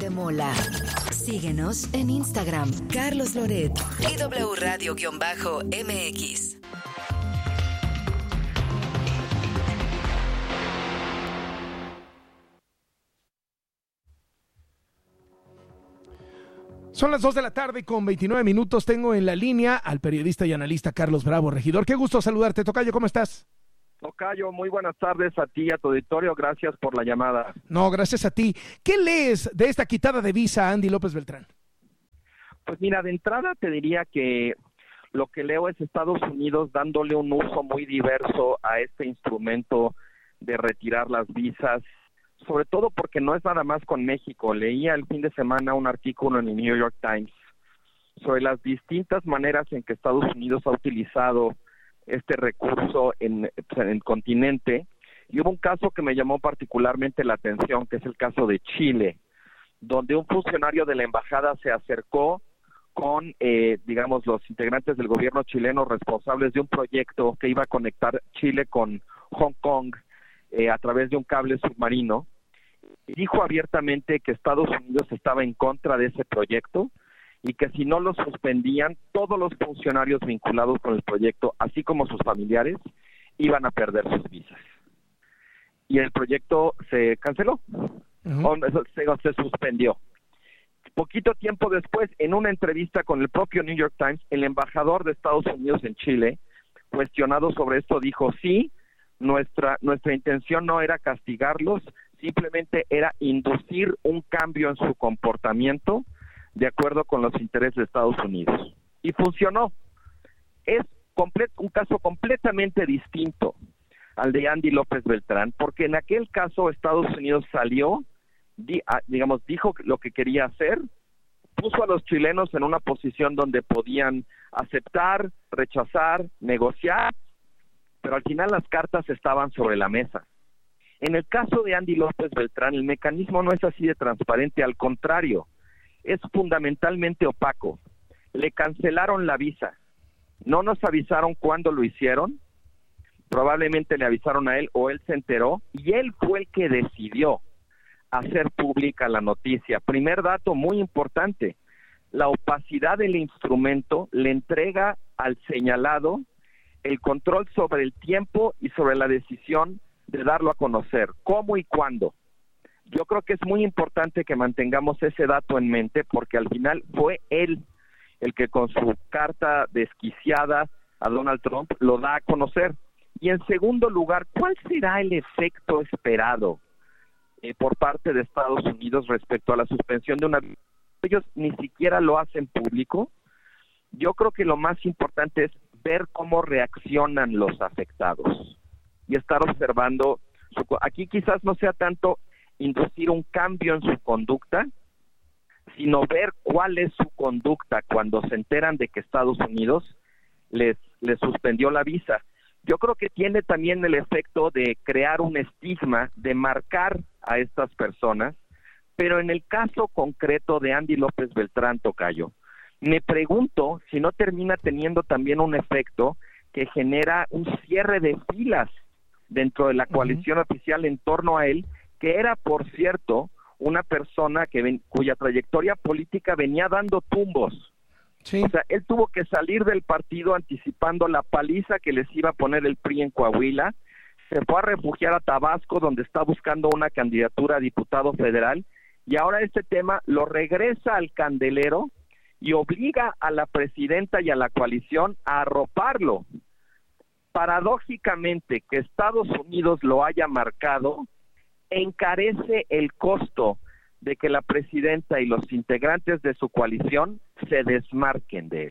de Mola. Síguenos en Instagram, Carlos Loret y W Radio-MX. Son las 2 de la tarde con 29 minutos. Tengo en la línea al periodista y analista Carlos Bravo, regidor. Qué gusto saludarte, tocayo, ¿cómo estás? Tocayo, muy buenas tardes a ti y a tu auditorio. Gracias por la llamada. No, gracias a ti. ¿Qué lees de esta quitada de visa a Andy López Beltrán? Pues mira, de entrada te diría que lo que leo es Estados Unidos dándole un uso muy diverso a este instrumento de retirar las visas, sobre todo porque no es nada más con México. Leía el fin de semana un artículo en el New York Times sobre las distintas maneras en que Estados Unidos ha utilizado este recurso en el continente, y hubo un caso que me llamó particularmente la atención, que es el caso de Chile, donde un funcionario de la embajada se acercó con, digamos, los integrantes del gobierno chileno responsables de un proyecto que iba a conectar Chile con Hong Kong a través de un cable submarino. Dijo abiertamente que Estados Unidos estaba en contra de ese proyecto y que si no lo suspendían, todos los funcionarios vinculados con el proyecto, así como sus familiares, iban a perder sus visas. Y el proyecto se canceló, se suspendió. Poquito tiempo después, en una entrevista con el propio New York Times, el embajador de Estados Unidos en Chile, cuestionado sobre esto, dijo, sí, nuestra intención no era castigarlos, simplemente era inducir un cambio en su comportamiento de acuerdo con los intereses de Estados Unidos. Y funcionó. Es un caso completamente distinto al de Andy López Beltrán, porque en aquel caso Estados Unidos salió, dijo lo que quería hacer, puso a los chilenos en una posición donde podían aceptar, rechazar, negociar, pero al final las cartas estaban sobre la mesa. En el caso de Andy López Beltrán, el mecanismo no es así de transparente, al contrario, es fundamentalmente opaco. Le cancelaron la visa, no nos avisaron cuándo lo hicieron, probablemente le avisaron a él o él se enteró, y él fue el que decidió hacer pública la noticia. Primer dato muy importante, la opacidad del instrumento le entrega al señalado el control sobre el tiempo y sobre la decisión de darlo a conocer, cómo y cuándo. Yo creo que es muy importante que mantengamos ese dato en mente, porque al final fue él el que con su carta desquiciada a Donald Trump lo da a conocer. Y en segundo lugar, ¿cuál será el efecto esperado por parte de Estados Unidos respecto a la suspensión de una visa? Ellos ni siquiera lo hacen público. Yo creo que lo más importante es ver cómo reaccionan los afectados y estar observando. Aquí quizás no sea tanto inducir un cambio en su conducta, sino ver cuál es su conducta cuando se enteran de que Estados Unidos les suspendió la visa. Yo creo que tiene también el efecto de crear un estigma, de marcar a estas personas, pero en el caso concreto de Andy López Beltrán, tocayo, me pregunto si no termina teniendo también un efecto que genera un cierre de filas dentro de la coalición oficial en torno a él, que era, por cierto, una persona cuya trayectoria política venía dando tumbos. Sí. O sea, él tuvo que salir del partido anticipando la paliza que les iba a poner el PRI en Coahuila, se fue a refugiar a Tabasco, donde está buscando una candidatura a diputado federal, y ahora este tema lo regresa al candelero y obliga a la presidenta y a la coalición a arroparlo. Paradójicamente, que Estados Unidos lo haya marcado encarece el costo de que la presidenta y los integrantes de su coalición se desmarquen de él.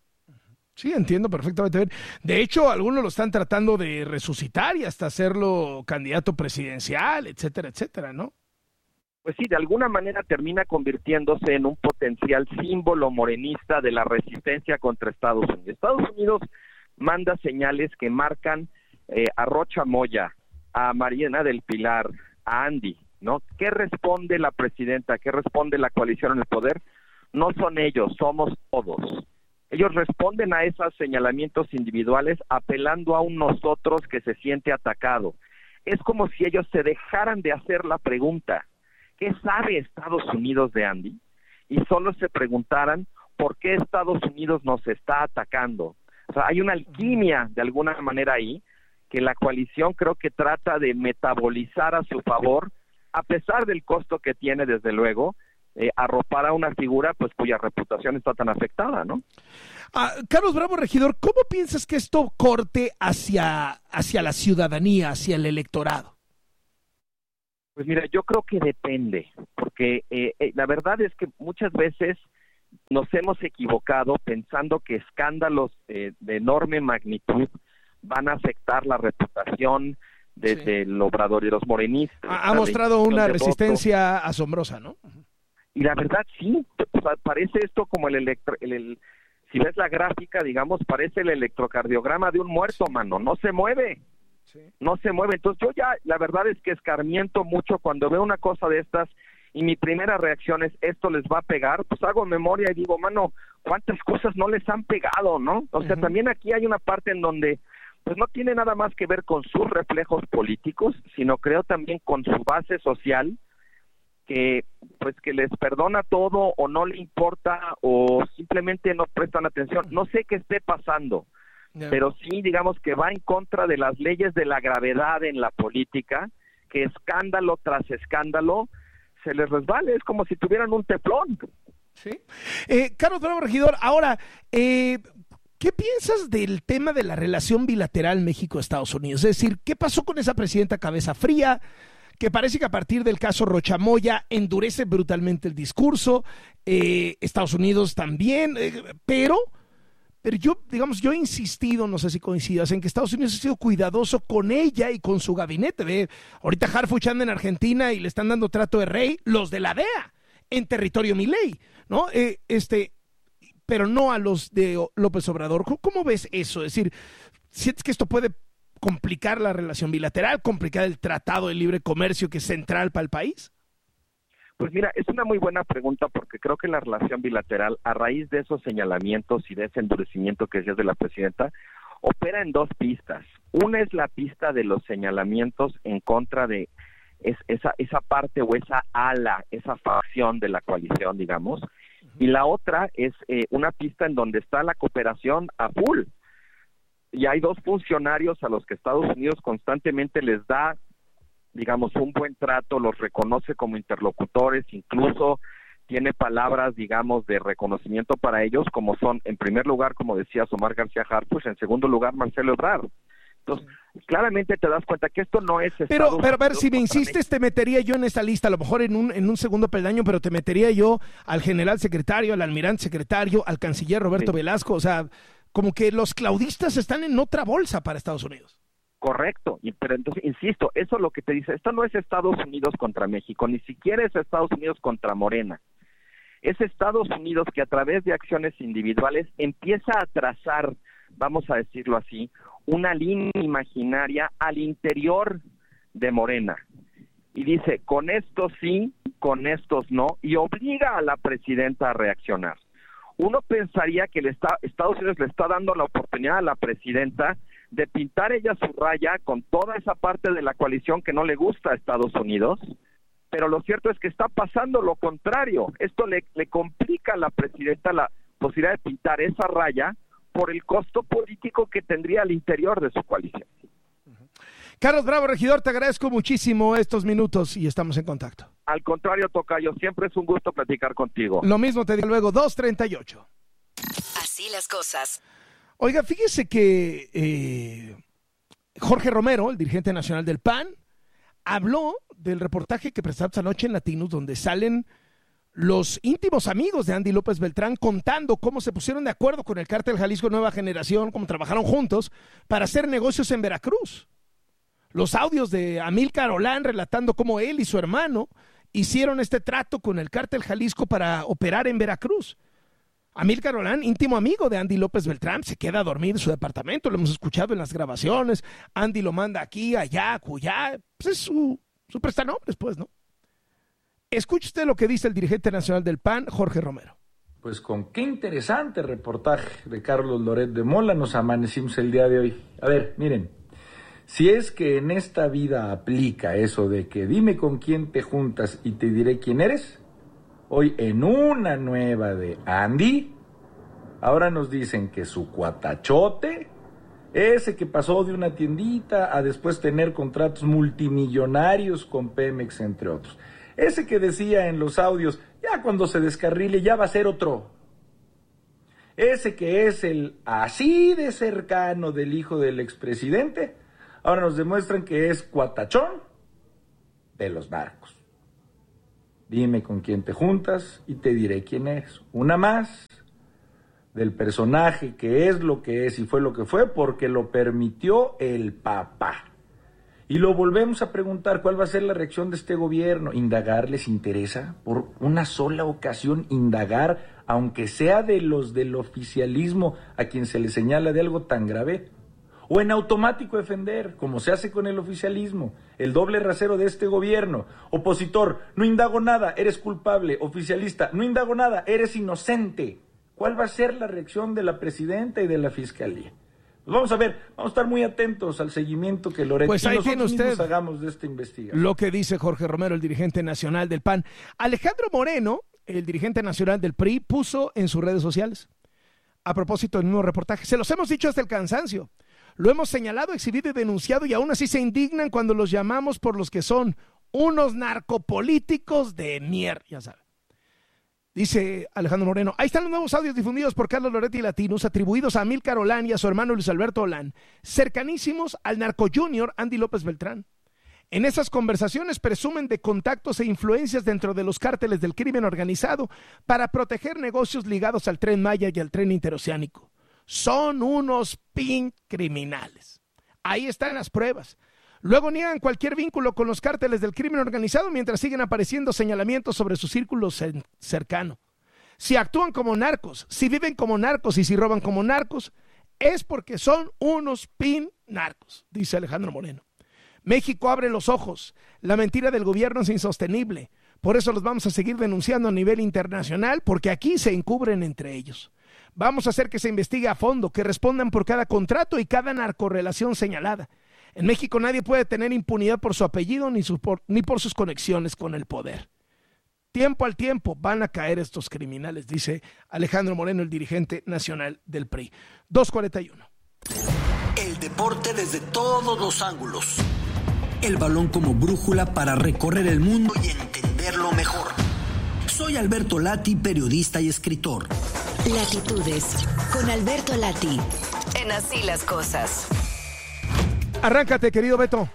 Sí, entiendo perfectamente. De hecho, algunos lo están tratando de resucitar y hasta hacerlo candidato presidencial, etcétera, etcétera, ¿no? Pues sí, de alguna manera termina convirtiéndose en un potencial símbolo morenista de la resistencia contra Estados Unidos. Estados Unidos manda señales que marcan a Rocha Moya, a Mariana del Pilar, a Andy, ¿no? ¿Qué responde la presidenta? ¿Qué responde la coalición en el poder? No son ellos, somos todos. Ellos responden a esos señalamientos individuales apelando a un nosotros que se siente atacado. Es como si ellos se dejaran de hacer la pregunta: ¿qué sabe Estados Unidos de Andy? Y solo se preguntaran por qué Estados Unidos nos está atacando. O sea, hay una alquimia de alguna manera ahí que la coalición creo que trata de metabolizar a su favor, a pesar del costo que tiene, desde luego, arropar a una figura pues cuya reputación está tan afectada, ¿no? Carlos Bravo, regidor, ¿cómo piensas que esto corte hacia la ciudadanía, hacia el electorado? Pues mira, yo creo que depende, porque la verdad es que muchas veces nos hemos equivocado pensando que escándalos de enorme magnitud van a afectar la reputación desde el Obrador y los morenistas. Ha mostrado una resistencia asombrosa, ¿no? Y la verdad sí, parece esto como si ves la gráfica, digamos, parece el electrocardiograma de un muerto, mano, no se mueve. Sí. No se mueve. Entonces yo ya, la verdad es que escarmiento mucho cuando veo una cosa de estas y mi primera reacción es, esto les va a pegar, pues hago memoria y digo, mano, ¿cuántas cosas no les han pegado, no? O sea, también aquí hay una parte en donde pues no tiene nada más que ver con sus reflejos políticos, sino creo también con su base social, que pues que les perdona todo o no le importa o simplemente no prestan atención. No sé qué esté pasando, pero sí, digamos que va en contra de las leyes de la gravedad en la política, que escándalo tras escándalo se les resbale, es como si tuvieran un teflón. Sí. Carlos Bravo, regidor, ahora, ¿qué piensas del tema de la relación bilateral México-Estados Unidos? Es decir, ¿qué pasó con esa presidenta cabeza fría? Que parece que a partir del caso Rochamoya endurece brutalmente el discurso, Estados Unidos también, pero yo he insistido, no sé si coincidas, en que Estados Unidos ha sido cuidadoso con ella y con su gabinete. Ve, ahorita Harfuch anda en Argentina y le están dando trato de rey los de la DEA en territorio Milei, ¿no? Pero no a los de López Obrador. ¿Cómo ves eso? Es decir, ¿sientes que esto puede complicar la relación bilateral, complicar el tratado de libre comercio que es central para el país? Pues mira, es una muy buena pregunta porque creo que la relación bilateral, a raíz de esos señalamientos y de ese endurecimiento que decías de la presidenta, opera en dos pistas. Una es la pista de los señalamientos en contra de esa parte o esa ala, esa facción de la coalición, digamos, y la otra es una pista en donde está la cooperación a full. Y hay dos funcionarios a los que Estados Unidos constantemente les da, digamos, un buen trato, los reconoce como interlocutores, incluso tiene palabras, digamos, de reconocimiento para ellos, como son, en primer lugar, como decía Omar García Harfuch, en segundo lugar, Marcelo Ebrard. Entonces, claramente te das cuenta que esto no es Pero a ver, si me insistes, te metería yo en esta lista, a lo mejor en un segundo peldaño, pero te metería yo al general secretario, al almirante secretario, al canciller Roberto Velasco, o sea, como que los claudistas están en otra bolsa para Estados Unidos. Correcto, pero entonces, insisto, eso es lo que te dice, esto no es Estados Unidos contra México, ni siquiera es Estados Unidos contra Morena. Es Estados Unidos que a través de acciones individuales empieza a trazar, vamos a decirlo así, una línea imaginaria al interior de Morena. Y dice, con estos sí, con estos no, y obliga a la presidenta a reaccionar. Uno pensaría que Estados Unidos le está dando la oportunidad a la presidenta de pintar ella su raya con toda esa parte de la coalición que no le gusta a Estados Unidos, pero lo cierto es que está pasando lo contrario. Esto le complica a la presidenta la posibilidad de pintar esa raya por el costo político que tendría al interior de su coalición. Carlos Bravo, regidor, te agradezco muchísimo estos minutos y estamos en contacto. Al contrario, tocayo, siempre es un gusto platicar contigo. Lo mismo te digo luego, 2:38. Así las cosas. Oiga, fíjese que Jorge Romero, el dirigente nacional del PAN, habló del reportaje que presentamos anoche en Latinos, donde salen los íntimos amigos de Andy López Beltrán contando cómo se pusieron de acuerdo con el Cártel Jalisco Nueva Generación, cómo trabajaron juntos para hacer negocios en Veracruz. Los audios de Amílcar Olán relatando cómo él y su hermano hicieron este trato con el Cártel Jalisco para operar en Veracruz. Amílcar Olán, íntimo amigo de Andy López Beltrán, se queda a dormir en su departamento, lo hemos escuchado en las grabaciones. Andy lo manda aquí, allá, acullá, pues es su prestanombres, pues, ¿no? Escuche usted lo que dice el dirigente nacional del PAN, Jorge Romero. Pues con qué interesante reportaje de Carlos Loret de Mola nos amanecimos el día de hoy. A ver, miren, Si es que en esta vida aplica eso de que dime con quién te juntas y te diré quién eres, hoy en una nueva de Andy, ahora nos dicen que su cuatachote, ese que pasó de una tiendita a después tener contratos multimillonarios con Pemex, entre otros, ese que decía en los audios, ya cuando se descarrile ya va a ser otro, ese que es el así de cercano del hijo del expresidente, ahora nos demuestran que es cuatachón de los narcos. Dime con quién te juntas y te diré quién eres. Una más del personaje que es lo que es y fue lo que fue porque lo permitió el papá. Y lo volvemos a preguntar, ¿cuál va a ser la reacción de este gobierno? ¿Indagar les interesa? Por una sola ocasión indagar, aunque sea de los del oficialismo a quien se le señala de algo tan grave. O en automático defender, como se hace con el oficialismo, el doble rasero de este gobierno. Opositor, no indago nada, eres culpable. Oficialista, no indago nada, eres inocente. ¿Cuál va a ser la reacción de la presidenta y de la fiscalía? Pues vamos a ver, vamos a estar muy atentos al seguimiento que Loret pues y ahí nosotros tiene usted mismos hagamos de esta investigación. Lo que dice Jorge Romero, el dirigente nacional del PAN. Alejandro Moreno, el dirigente nacional del PRI, puso en sus redes sociales, a propósito del mismo reportaje, se los hemos dicho hasta el cansancio, lo hemos señalado, exhibido y denunciado y aún así se indignan cuando los llamamos por los que son unos narcopolíticos de mierda, ya saben. Dice Alejandro Moreno, ahí están los nuevos audios difundidos por Carlos Loret y Latinos, atribuidos a Amílcar Olán y a su hermano Luis Alberto Olán, cercanísimos al narco junior Andy López Beltrán. En esas conversaciones presumen de contactos e influencias dentro de los cárteles del crimen organizado para proteger negocios ligados al Tren Maya y al tren interoceánico. Son unos criminales. Ahí están las pruebas. Luego niegan cualquier vínculo con los cárteles del crimen organizado mientras siguen apareciendo señalamientos sobre su círculo cercano. Si actúan como narcos, si viven como narcos y si roban como narcos, es porque son unos narcos, dice Alejandro Moreno. México abre los ojos. La mentira del gobierno es insostenible. Por eso los vamos a seguir denunciando a nivel internacional, porque aquí se encubren entre ellos. Vamos a hacer que se investigue a fondo, que respondan por cada contrato y cada narcorrelación señalada. En México nadie puede tener impunidad por su apellido ni por sus conexiones con el poder. Tiempo al tiempo van a caer estos criminales, dice Alejandro Moreno, el dirigente nacional del PRI. 2:41. El deporte desde todos los ángulos. El balón como brújula para recorrer el mundo y entenderlo mejor. Soy Alberto Lati, periodista y escritor. Latitudes, con Alberto Lati, en Así las Cosas. Arráncate, querido Beto.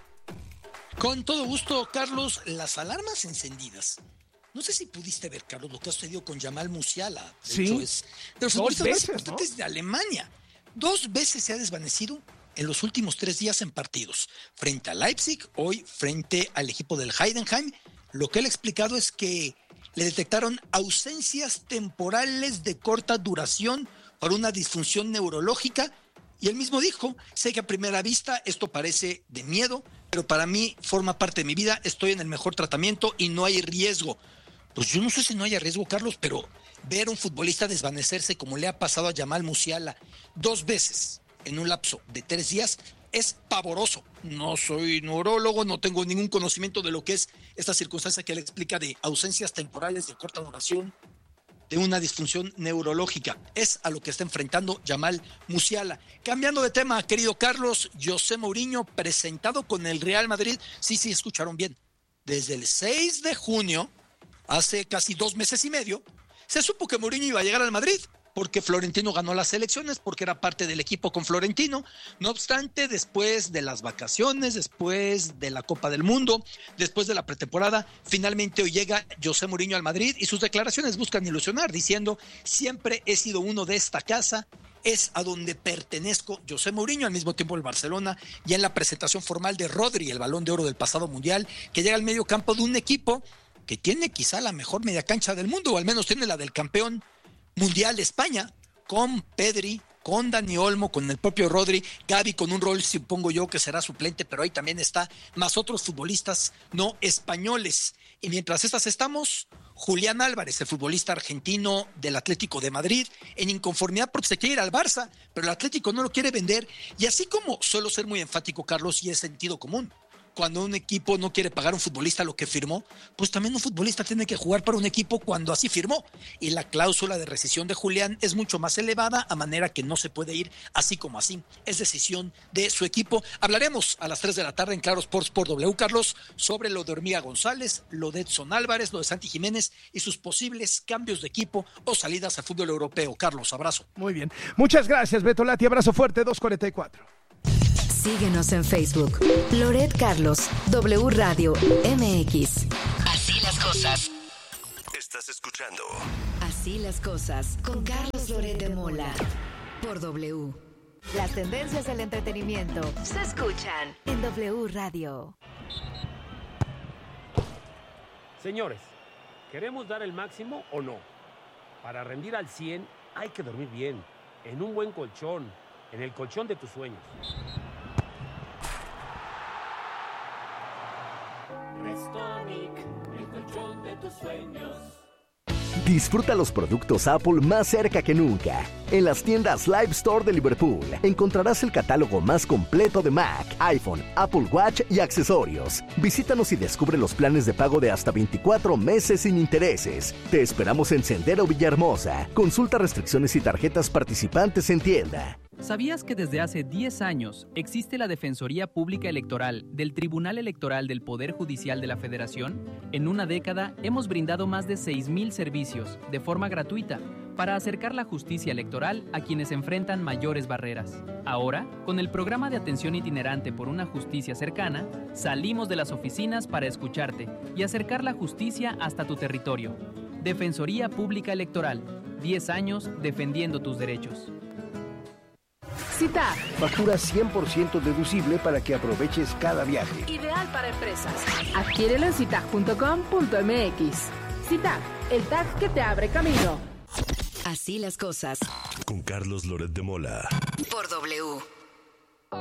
Con todo gusto, Carlos, las alarmas encendidas. No sé si pudiste ver, Carlos, lo que ha sucedido con Jamal Musiala. De hecho, es de los futbolistas más importantes de Alemania. 2 veces se ha desvanecido en los últimos 3 días en partidos. Frente a Leipzig, hoy frente al equipo del Heidenheim. Lo que él ha explicado es que le detectaron ausencias temporales de corta duración por una disfunción neurológica. Y él mismo dijo, sé que a primera vista esto parece de miedo, pero para mí forma parte de mi vida, estoy en el mejor tratamiento y no hay riesgo. Pues yo no sé si no haya riesgo, Carlos, pero ver a un futbolista desvanecerse como le ha pasado a Jamal Musiala 2 veces en un lapso de 3 días es pavoroso. No soy neurólogo, no tengo ningún conocimiento de lo que es esta circunstancia que él explica de ausencias temporales de corta duración, de una disfunción neurológica. Es a lo que está enfrentando Jamal Musiala. Cambiando de tema, querido Carlos, José Mourinho presentado con el Real Madrid. Sí, escucharon bien. Desde el 6 de junio, hace casi 2 meses y medio, se supo que Mourinho iba a llegar al Madrid, porque Florentino ganó las elecciones, porque era parte del equipo con Florentino. No obstante, después de las vacaciones, después de la Copa del Mundo, después de la pretemporada, finalmente hoy llega José Mourinho al Madrid y sus declaraciones buscan ilusionar, diciendo, siempre he sido uno de esta casa, es a donde pertenezco. José Mourinho, al mismo tiempo el Barcelona, ya en la presentación formal de Rodri, el Balón de Oro del pasado Mundial, que llega al medio campo de un equipo que tiene quizá la mejor media cancha del mundo, o al menos tiene la del campeón mundial de España, con Pedri, con Dani Olmo, con el propio Rodri, Gavi con un rol, supongo yo, que será suplente, pero ahí también está, más otros futbolistas no españoles. Y mientras estas estamos, Julián Álvarez, el futbolista argentino del Atlético de Madrid, en inconformidad porque se quiere ir al Barça, pero el Atlético no lo quiere vender. Y así como suelo ser muy enfático, Carlos, y es sentido común, cuando un equipo no quiere pagar a un futbolista lo que firmó, pues también un futbolista tiene que jugar para un equipo cuando así firmó. Y la cláusula de rescisión de Julián es mucho más elevada, a manera que no se puede ir así como así. Es decisión de su equipo. Hablaremos a las 3 de la tarde en Claro Sports por W, Carlos, sobre lo de Hormiga González, lo de Edson Álvarez, lo de Santi Jiménez y sus posibles cambios de equipo o salidas al fútbol europeo. Carlos, abrazo. Muy bien. Muchas gracias, Beto Lati. Abrazo fuerte, 2:44. Síguenos en Facebook. Loret Carlos, W Radio MX. Así las cosas. Estás escuchando Así las cosas con Carlos Loret de Mola por W. Las tendencias del entretenimiento se escuchan en W Radio. Señores, ¿queremos dar el máximo o no? Para rendir al 100 hay que dormir bien, en un buen colchón, en el colchón de tus sueños. Restonic, el colchón de tus sueños. Disfruta los productos Apple más cerca que nunca. En las tiendas Live Store de Liverpool encontrarás el catálogo más completo de Mac, iPhone, Apple Watch y accesorios. Visítanos y descubre los planes de pago de hasta 24 meses sin intereses. Te esperamos en Sendero Villahermosa. Consulta restricciones y tarjetas participantes en tienda. ¿Sabías que desde hace 10 años existe la Defensoría Pública Electoral del Tribunal Electoral del Poder Judicial de la Federación? En una década hemos brindado más de 6,000 servicios de forma gratuita para acercar la justicia electoral a quienes enfrentan mayores barreras. Ahora, con el programa de atención itinerante por una justicia cercana, salimos de las oficinas para escucharte y acercar la justicia hasta tu territorio. Defensoría Pública Electoral, 10 años defendiendo tus derechos. CITAG. Factura 100% deducible para que aproveches cada viaje. Ideal para empresas. Adquiérelo en citag.com.mx. CITAG, el tag que te abre camino. Así las cosas. Con Carlos Loret de Mola. Por W.